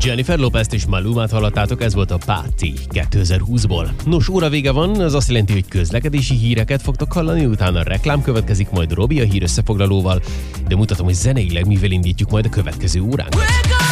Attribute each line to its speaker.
Speaker 1: Jennifer Lopez-t és Malumát hallottátok, ez volt a Party 2020-ból. Nos, óra vége van, ez azt jelenti, hogy közlekedési híreket fogtok hallani, utána a reklám következik, majd Robi a hír összefoglalóval, de mutatom, hogy zeneileg mivel indítjuk majd a következő óránkat.